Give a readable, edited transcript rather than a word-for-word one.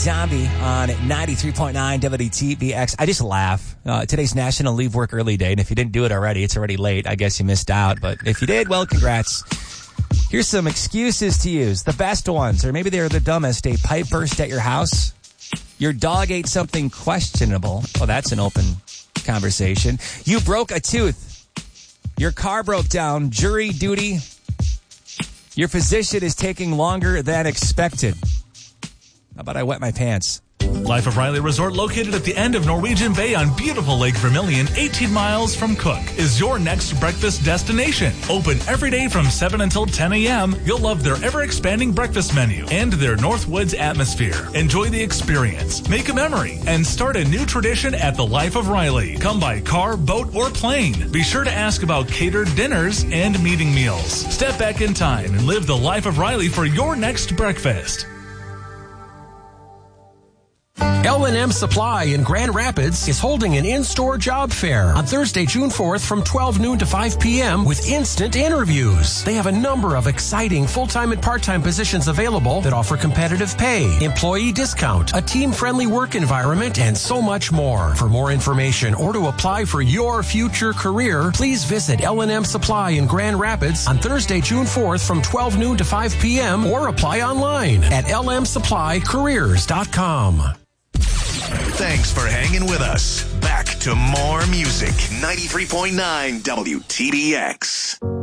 Zombie on 93.9 WTBX. I just laugh. Today's National Leave Work Early Day, and if you didn't do it already, it's already late. I guess you missed out, but if you did, well, congrats. Here's some excuses to use, the best ones, or maybe they're the dumbest. A pipe burst at your house. Your dog ate something questionable. Well, that's an open conversation. You broke a tooth. Your car broke down. Jury duty. Your physician is taking longer than expected. How about I wet my pants? Life of Riley Resort, located at the end of Norwegian Bay on beautiful Lake Vermilion, 18 miles from Cook, is your next breakfast destination. Open every day from 7 until 10 a.m. You'll love their ever-expanding breakfast menu and their Northwoods atmosphere. Enjoy the experience, make a memory, and start a new tradition at the Life of Riley. Come by car, boat, or plane. Be sure to ask about catered dinners and meeting meals. Step back in time and live the Life of Riley for your next breakfast. L&M Supply in Grand Rapids is holding an in-store job fair on Thursday, June 4th from 12 noon to 5 p.m. with instant interviews. They have a number of exciting full-time and part-time positions available that offer competitive pay, employee discount, a team-friendly work environment, and so much more. For more information or to apply for your future career, please visit L&M Supply in Grand Rapids on Thursday, June 4th from 12 noon to 5 p.m. or apply online at lmsupplycareers.com. Thanks for hanging with us. Back to more music. 93.9 WTBX.